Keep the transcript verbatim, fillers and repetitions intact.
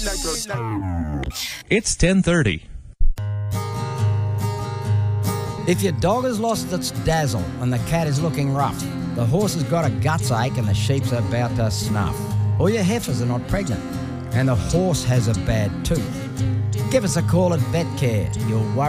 It's ten thirty. If your dog has lost its dazzle and the cat is looking rough, the horse has got a guts ache and the sheep's about to snuff, or your heifers are not pregnant and the horse has a bad tooth, give us a call at VetCare. You'll worry